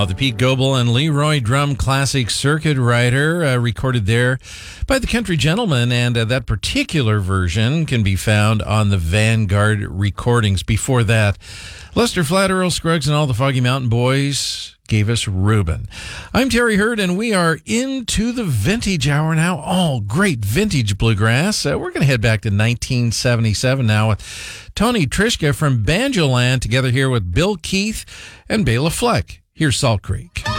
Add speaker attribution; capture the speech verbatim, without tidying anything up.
Speaker 1: Now, the Pete Goebel and Leroy Drum Classic Circuit Rider, uh, recorded there by the Country Gentlemen, and uh, that particular version can be found on the Vanguard recordings. Before that, Lester Flat, Earl Scruggs, and all the Foggy Mountain Boys gave us Reuben. I'm Terry Hurd, and we are into the vintage hour now. All great vintage bluegrass. Uh, we're going to head back to nineteen seventy-seven now with Tony Trischka from Banjoland, together here with Bill Keith and Bela Fleck. Here's Salt Creek.